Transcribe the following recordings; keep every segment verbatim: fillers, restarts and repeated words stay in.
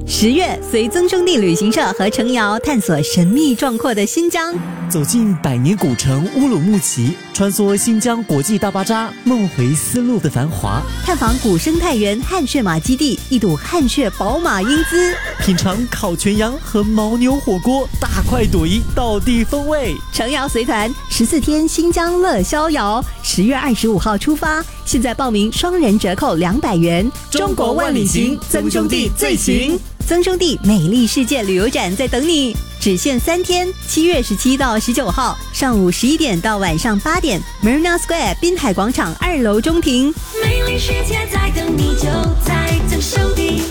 十月，随曾兄弟旅行社和程瑶探索神秘壮阔的新疆， 走进百年古城乌鲁木齐，穿梭新疆国际大巴扎，梦回丝路的繁华， 探访古生态园汗血马基地，一睹汗血宝马英姿， 品尝烤全羊和牦牛火锅，大快朵颐，道地风味。 程瑶随团十四天新疆乐逍遥，十月二十五号出发，现在报名双人折扣两百元。 中国万里行，曾兄弟最行。 曾兄弟美丽世界旅游展在等你，只限三天，七月十七到十九号，上午十一点到晚上八点 ，Marina Square 滨海广场二楼中庭。 美丽世界在等你，就在曾兄弟。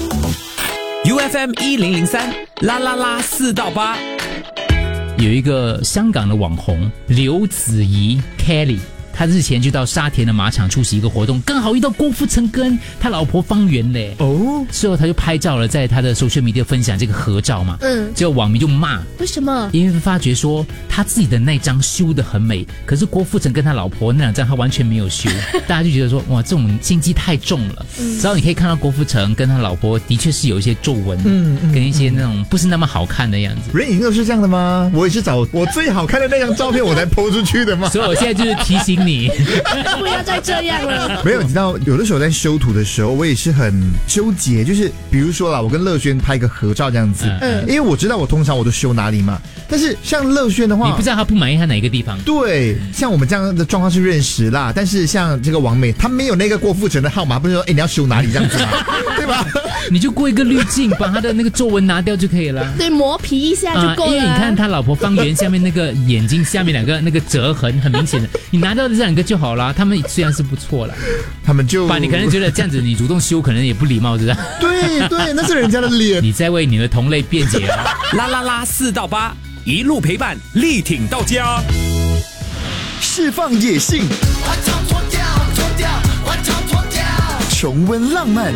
U F M 一零零三啦啦啦四到八， 有一个香港的网红刘子怡 Kelly。他日前就到沙田的马场出席一个活动，刚好遇到郭富城跟他老婆方圆嘞。哦，之后他就拍照了，在他的 social media 分享这个合照嘛。嗯，结果网民就骂， 为什么？ 因为发觉说他自己的那张修得很美，可是郭富城跟他老婆那两张他完全没有修，大家就觉得说哇，这种心机太重了。嗯，之后你可以看到郭富城跟他老婆的确是有一些皱纹，嗯，跟一些那种不是那么好看的样子。 人影都是这样的吗？我也是找我最好看的那张照片我才 po 出去的嘛。 所以我现在就是提醒你。 不要再这样了。 没有，你知道，有的时候在修图的时候，我也是很纠结。就是比如说啦，我跟乐轩拍一个合照这样子，嗯，因为我知道我通常我都修哪里嘛。但是像乐轩的话， 你不知道他不满意他哪一个地方。 对，像我们这样的状况是认识啦，但是像这个王美，他没有那个郭富城的号码，不是说哎你要修哪里这样子嘛，对吧？ 你就过一个滤镜，把他的那个皱纹拿掉就可以了。 对，磨皮一下就够了。啊， 因为你看他老婆方圆下面那个眼睛下面两个那个折痕很明显的，你拿掉这两个就好了。他们虽然是不错了， 他们就把你可能觉得这样子你主动修可能也不礼貌，是吧？ 对对，那是人家的脸。 你在为你的同类辩解啊！ 啦啦啦四到八，一路陪伴，力挺到家， 释放野性，我逃脱掉，脱掉，我逃脱掉，重温浪漫。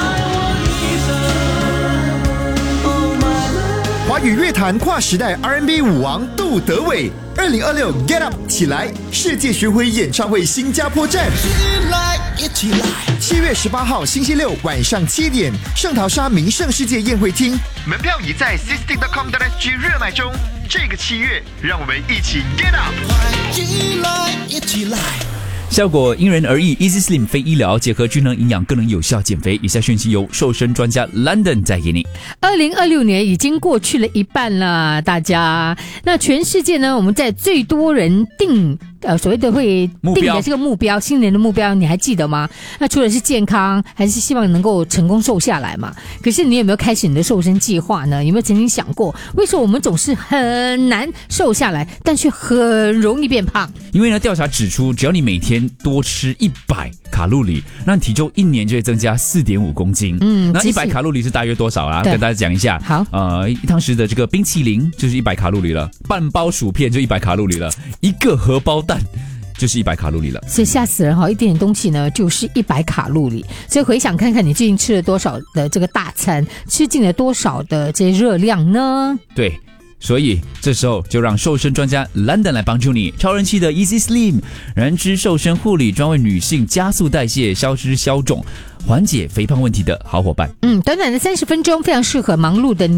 华语乐坛跨时代 R and B 舞王杜德伟，二零二六 Get Up 起来世界巡回演唱会新加坡站，七月十八号星期六晚上七点，圣淘沙名胜世界宴会厅，门票已在 sisting dot com dot s g 热卖中。这个七月，让我们一起 Get Up， 一来一起来。效果因人而异 ，Easy Slim 非医疗结合均衡营养更能有效减肥。以下讯息由瘦身专家 London 带给你。 二零二六年已经过去了一半了，大家。那全世界呢，我们在最多人定呃所谓的会定的这个目标，新年的目标，你还记得吗？那除了是健康，还是希望能够成功瘦下来嘛？可是你有没有开始你的瘦身计划呢？有没有曾经想过，为什么我们总是很难瘦下来，但却很容易变胖？ 因为呢，调查指出，只要你每天多吃一百卡路里，那体重一年就会增加 四点五公斤。嗯，那一百卡路里是大约多少啊？跟大家讲一下。 好， 呃，一汤匙的这个冰淇淋就是一百卡路里了，半包薯片就一百卡路里了，一个荷包蛋就是一百卡路里了。 所以吓死人哈！一点点东西呢，就是一百卡路里。所以回想看看，你最近吃了多少的这个大餐，吃进了多少的这些热量呢？ 对。所以这时候就让瘦身专家 London 来帮助你。超人气的 Easy Slim 燃脂瘦身护理，专为女性加速代谢、消脂消肿、缓解肥胖问题的好伙伴。 嗯，短短的三十分钟，非常适合忙碌的